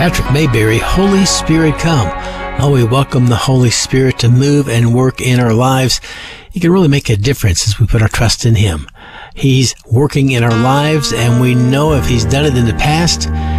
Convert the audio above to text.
Patrick Mayberry, Holy Spirit Come. Oh, we welcome the Holy Spirit to move and work in our lives. He can really make a difference as we put our trust in Him. He's working in our lives, and we know if He's done it in the past,